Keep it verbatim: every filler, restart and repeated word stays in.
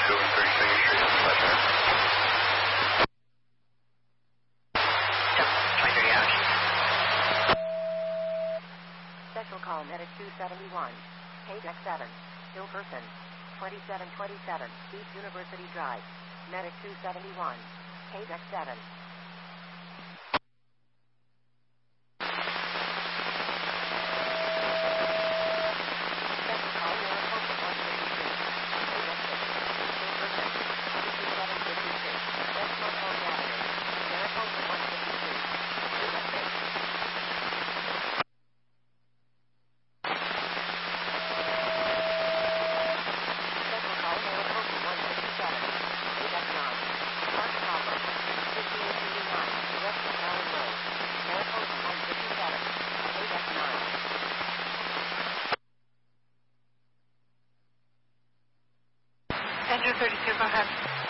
thirty-two and thirty-second Street on the left there. twenty-three action. Special call Medic two seventy-one. Page X seven. Still person. twenty-seven twenty-seven. East University Drive. Medic two seventy-one. Page X seven. Andrew thirty-two, go ahead.